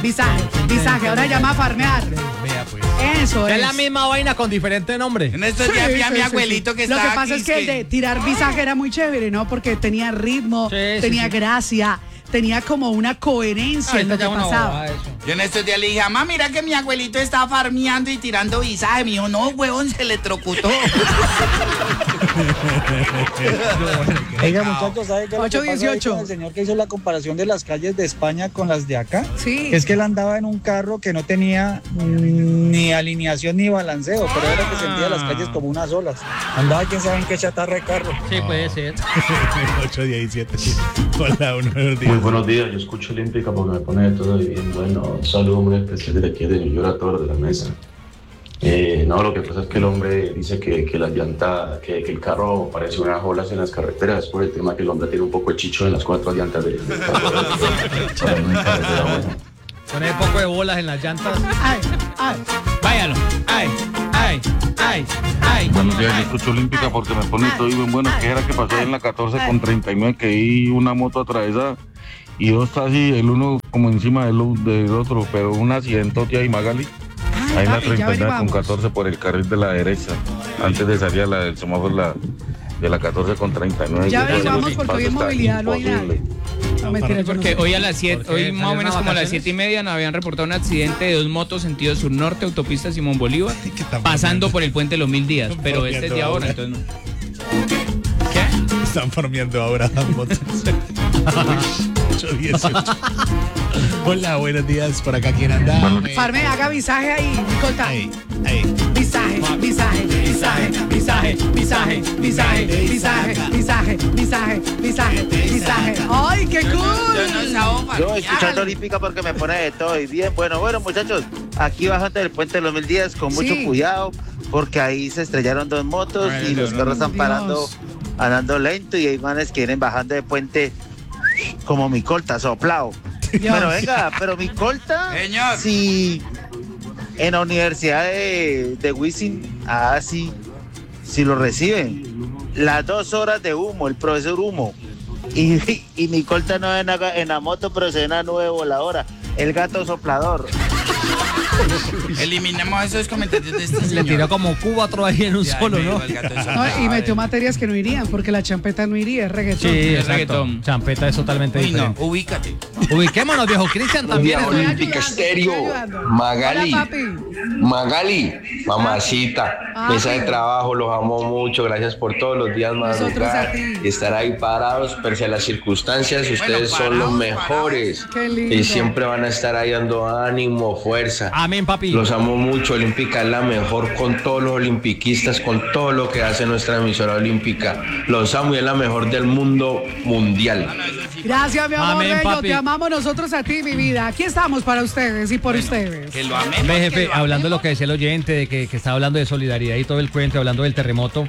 Visaje, ahora llama a farmear. Vea pues. Eso Es la misma vaina con diferente nombre. En estos días vi a mi abuelito que Lo estaba que pasa aquí, es que el de tirar visaje era muy chévere, ¿no? Porque tenía ritmo, tenía gracia, tenía como una coherencia en lo que pasaba. Yo en estos días le dije, mamá, mira que mi abuelito está farmeando y tirando visaje. Me dijo, no, huevón, se le trocutó. Oiga, muchachos, ¿sabe qué es lo que 8:18? pasa con el señor que hizo la comparación de las calles de España con las de acá? Sí. Es que él andaba en un carro que no tenía ni alineación ni balanceo, pero era que sentía las calles como unas olas. Andaba quién sabe en qué chatarra de carro. Sí, puede ser. 8:17. Hola, buenos días. Muy buenos días, yo escucho Olímpica porque me pone de todo y bien. Bueno, un saludo muy especial desde aquí de New York a todos los de la mesa. No, lo que pasa es que el hombre dice que la llanta, que el carro parece unas olas en las carreteras, por el tema que el hombre tiene un poco de chicho en las 4 llantas del carro. Pone un poco de bolas en las llantas. Ay. Váyalo. Ay. Buenos días, yo escucho Olímpica porque me pone todo bien bueno. ¿Qué era que pasó en la 14 con 39 que vi una moto atravesada y dos taxis, el uno como encima del otro, pero un accidentote ahí, Magali? Ahí en la 39 con 14 por el carril de la derecha, antes de salir el semáforo de la 14 con 39. Ya averiguamos porque hoy en movilidad no hay nada. No, mentira, porque hoy a las 7, hoy más o menos como a las 7:30 nos habían reportado un accidente de 2 motos sentido sur-norte, autopista Simón Bolívar, pasando por el puente de los 1000 días, pero este es de ahora, entonces no. ¿Qué? Están farmeando ahora las motos. 8:18. Hola, buenos días. Por acá, ¿quién anda? Farme, haga visaje ahí, Nicolta. Visaje. ¡Ay, qué cool! Yo escuchando Olímpica porque me pone de todo y bien. Bueno, muchachos, aquí bajando del puente de los 1000 días con mucho cuidado porque ahí se estrellaron 2 motos y los carros están parando, andando lento y hay manes que vienen bajando de puente como mi colta, soplado. Pero venga, pero mi colta, señor, si en la universidad de Wisin, si lo reciben, las 2 horas de humo, el profesor humo, y mi colta no en la moto, pero se ve una nube voladora, el gato soplador. Eliminemos esos comentarios de este señor. Le tiró como 4 ahí en un solo, ¿no? Y metió materias que no irían, porque la champeta no iría, es reggaetón. Sí, es reggaetón. Champeta es totalmente diferente. No, ubícate. Ubiquémonos, viejo Cristian, también. Olímpica Estéreo. Magali, mamacita, mesa de trabajo, los amo mucho, gracias por todos los días madrugar y estar ahí parados, pese a las circunstancias, ustedes son los mejores y siempre van a estar ahí dando ánimo, fuerza. Amén, papi. Los amo mucho, Olímpica es la mejor con todos los olimpiquistas, con todo lo que hace nuestra emisora olímpica. Los amo y es la mejor del mundo mundial. Gracias, mi amor, Amén, bello, papi. te amamos nosotros a ti, mi vida. Aquí estamos para ustedes y por ustedes. Que lo amemos. Ve, jefe, hablando de lo que decía el oyente, de que estaba hablando de solidaridad y todo el cuento, hablando del terremoto,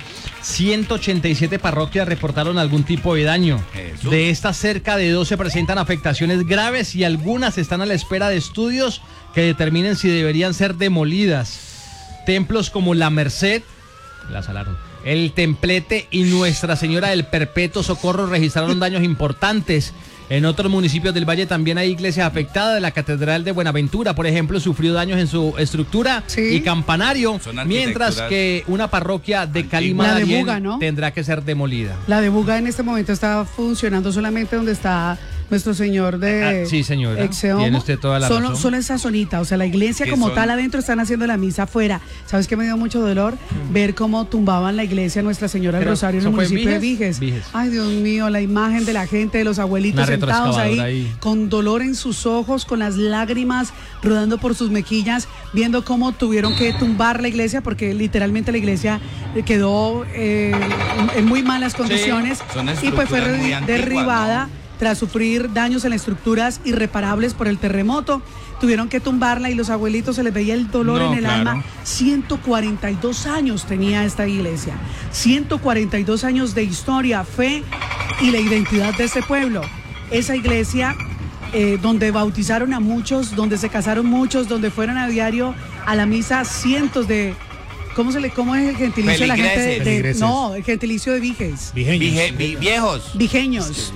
187 parroquias reportaron algún tipo de daño. Jesús. De estas, cerca de 12 presentan afectaciones graves y algunas están a la espera de estudios que determinen si deberían ser demolidas. Templos como la Merced, la salaron, el Templete y Nuestra Señora del Perpetuo Socorro registraron daños importantes. En otros municipios del Valle también hay iglesias afectadas. La Catedral de Buenaventura, por ejemplo, sufrió daños en su estructura y campanario, mientras que una parroquia de Calima tendrá que ser demolida. La de Buga en este momento está funcionando solamente donde está nuestro señor de sí, señora. Exeomo. Tiene usted toda la razón. Solo esa zonita, o sea, la iglesia como tal adentro están haciendo la misa afuera. ¿Sabes qué me dio mucho dolor? Ver cómo tumbaban la iglesia Nuestra Señora del Rosario en el municipio de Viges. Ay, Dios mío, la imagen de la gente, de los abuelitos sentados ahí, con dolor en sus ojos, con las lágrimas rodando por sus mejillas, viendo cómo tuvieron que tumbar la iglesia, porque literalmente la iglesia quedó en muy malas condiciones, y pues fue derribada, ¿no? Tras sufrir daños en las estructuras irreparables por el terremoto. Tuvieron que tumbarla y los abuelitos se les veía el dolor en el alma. 142 años tenía esta iglesia. 142 años de historia, fe y la identidad de este pueblo. Esa iglesia donde bautizaron a muchos, donde se casaron muchos, donde fueron a diario a la misa cientos de ¿Cómo es el gentilicio de la gente de no, el gentilicio de viges? Viejos. Vigeños.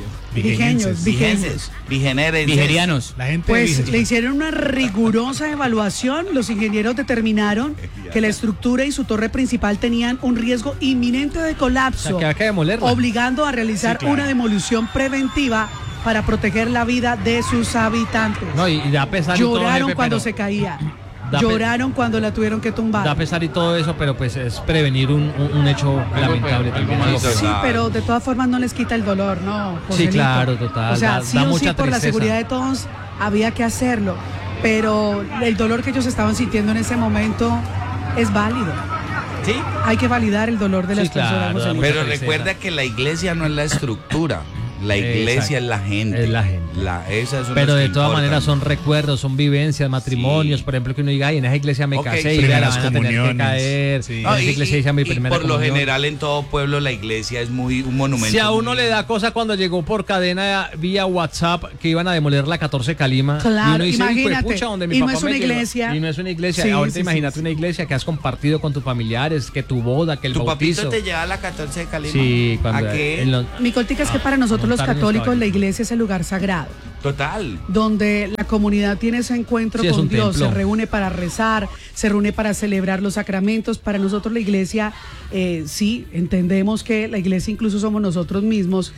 Vigerianos. La gente pues le hicieron una rigurosa evaluación. Los ingenieros determinaron que la estructura y su torre principal tenían un riesgo inminente de colapso, o sea, que hay que demolerla, obligando a realizar una demolición preventiva para proteger la vida de sus habitantes. No, y da pesar. Lloraron y todo, cuando se caía. Lloraron cuando la tuvieron que tumbar. Da pesar y todo eso, pero pues es prevenir un hecho lamentable también. Sí, pero de todas formas no les quita el dolor, ¿no? Joselito? Sí, claro, total. O sea, sí o sí por la seguridad de todos había que hacerlo, pero el dolor que ellos estaban sintiendo en ese momento es válido. ¿Sí? Hay que validar el dolor de las personas. Pero recuerda que la iglesia no es la estructura. La iglesia es la gente. Es la gente. Pero de todas maneras son recuerdos, son vivencias, matrimonios. Sí. Por ejemplo, que uno diga, ay, en esa iglesia me casé y la van a tener que caer. Sí. En esa iglesia hice mi primera comunión. Por lo general en todo pueblo la iglesia es un monumento. Si a uno le da cosa cuando llegó por cadena vía WhatsApp que iban a demoler la 14 Calima. Claro, y uno dice, imagínate. Pucha, donde mi y papá no es una iglesia. Y no es una iglesia. Sí, ahorita imagínate una iglesia que has compartido con tus familiares, que tu boda, que el bautizo. ¿Tu papito te lleva a la 14 de Calima? Sí, cuando. ¿A qué? Mi cortica es que para nosotros los católicos la iglesia es el lugar sagrado. Total. Donde la comunidad tiene ese encuentro con Dios, templo. Se reúne para rezar, se reúne para celebrar los sacramentos. Para nosotros la iglesia, sí, entendemos que la iglesia incluso somos nosotros mismos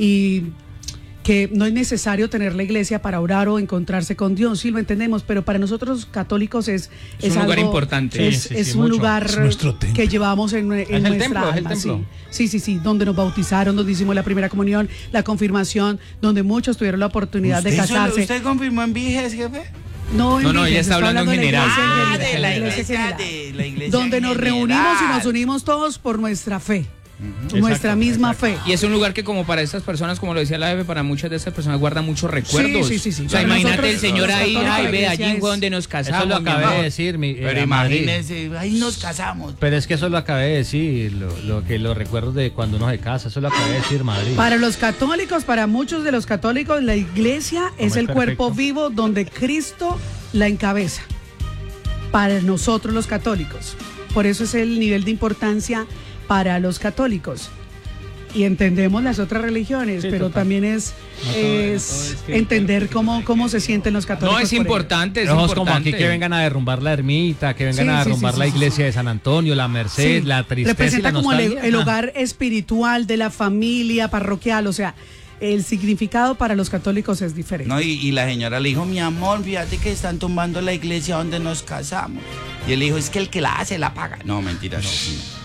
y que no es necesario tener la iglesia para orar o encontrarse con Dios, sí lo entendemos, pero para nosotros los católicos es un lugar importante. Es un lugar que llevamos en nuestra alma. Es el templo. Sí, donde nos bautizaron, donde hicimos la primera comunión, la confirmación, donde muchos tuvieron la oportunidad de casarse. ¿Usted confirmó en Viges, jefe? No, ella está hablando en general. De la iglesia. Donde nos reunimos y nos unimos todos por nuestra fe. Nuestra misma fe. Y es un lugar que como para estas personas, como lo decía la jefe, para muchas de estas personas guarda muchos recuerdos. Sí. O sea, imagínate el señor ahí, ve, allí fue donde nos casamos. Eso lo acabé de decir. Pero imagínese, ahí nos casamos. Pero es que eso lo acabé de decir, los recuerdos de cuando uno se casa, eso lo acabé de decir, Madrid. Para los católicos, para muchos de los católicos, la iglesia es el cuerpo vivo donde Cristo la encabeza. Para nosotros los católicos. Por eso es el nivel de importancia para los católicos. Y entendemos las otras religiones, pero también es entender cómo se sienten los católicos. No, es importante, es importante. Como aquí que vengan a derrumbar la ermita, que vengan a derrumbar la iglesia de San Antonio, la Merced, la tristeza. Representa y la como el hogar espiritual de la familia parroquial, o sea, el significado para los católicos es diferente. No, y la señora le dijo, mi amor, fíjate que están tumbando la iglesia donde nos casamos. Y él dijo, es que el que la hace la paga. No, mentira, no.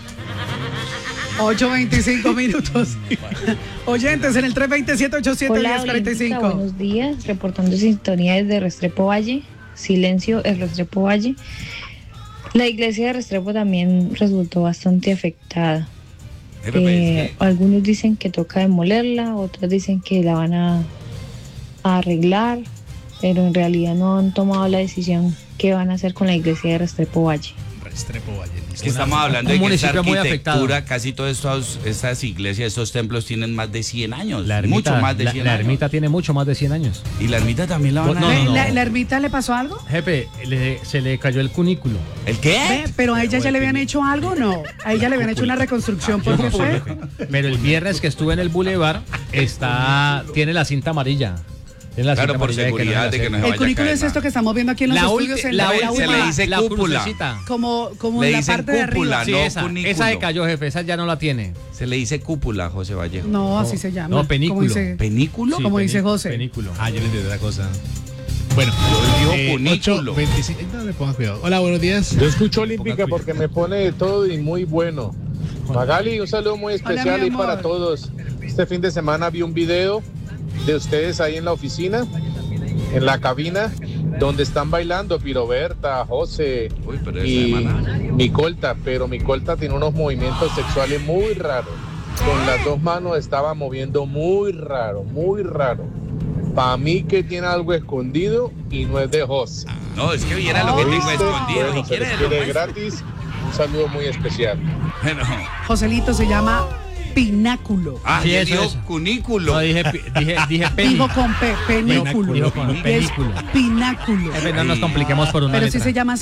8:25 minutos. Oyentes en el 327-87-1045. Hola, buenos días, reportando sintonía desde Restrepo Valle. Silencio, el Restrepo Valle. La iglesia de Restrepo también resultó bastante afectada. Algunos dicen que toca demolerla, otros dicen que la van a arreglar, pero en realidad no han tomado la decisión que van a hacer con la iglesia de Restrepo Valle. Es que estamos hablando de que esta arquitectura, casi todas estas iglesias, estos templos tienen más de 100 años. Mucho más de 100 años. La ermita tiene mucho más de 100 años. ¿Y la ermita también la van a ¿La ermita le pasó algo? Jefe, se le cayó el cunículo. ¿El qué? ¿Pero a ella ya le habían hecho algo o no? A ella le habían hecho una reconstrucción porque fue. Pero el viernes que estuve en el Boulevard, tiene la cinta amarilla. Claro, por seguridad de que no se vaya a caer. El cunículo es esto que estamos viendo aquí en los estudios. Se le dice cúpula. Como en la parte de arriba. Sí, esa se cayó, jefe, esa ya no la tiene. Se le dice cúpula, José Vallejo. No, así se llama. No, penículo. ¿Penículo? Como dice José. Penículo. Yo le entiendo la cosa. Bueno, yo digo cunículo. 25. No le pongas cuidado. Hola, buenos días. Yo escucho Olímpica porque me pone de todo y muy bueno. Magali, un saludo muy especial y para todos. Este fin de semana vi un video de ustedes ahí en la oficina, en la cabina, donde están bailando Piroberta, José y Micolta, pero Micolta tiene unos movimientos sexuales muy raros. Con las dos manos estaba moviendo muy raro, muy raro. Para mí que tiene algo escondido y no es de José. No, es que viera lo que tengo escondido. Bueno, si quiere gratis, un saludo muy especial. Bueno. Joselito se llama Pináculo. Sí, eso es cunículo. No, dije Dijo con penículo. Dijo con penículo. Pináculo. No nos compliquemos por una Pero letra. sí se llama así,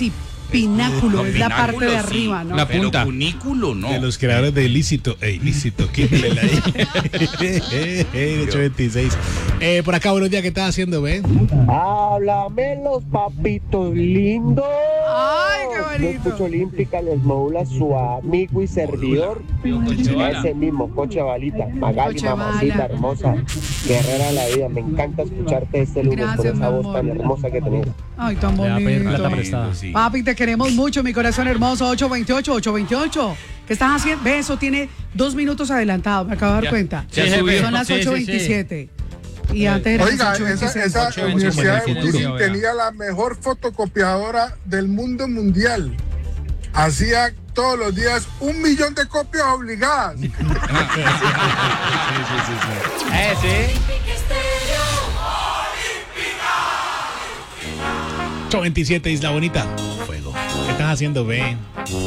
pináculo, es la parte de arriba, ¿no? La punta. Pero cunículo, no. De los creadores de Ilícito. Ilícito, quítale ahí. 826. Por acá, buenos días, ¿qué estás haciendo, ven? Háblame los papitos lindos. Ay, qué bonito. Yo escucho Olímpica, les modula su amigo y servidor. Ese mismo, Coche Balita. Magali, mamacita hermosa, guerrera de la vida. Me encanta escucharte este lunes. Gracias, con esa voz tan hermosa que tenés. Ay, tan bonito. Papi, te queremos mucho, mi corazón hermoso. 828. ¿Qué estás haciendo? Ve, eso tiene 2 minutos adelantado, me acabo de dar cuenta. Son las 8:27. Y antes era Oiga, esa Universidad de Wisconsin tenía la mejor fotocopiadora del mundo mundial. Hacía todos los días 1 millón de copias obligadas. Sí. 827, Isla Bonita. Fuego. ¿Qué estás haciendo, ven?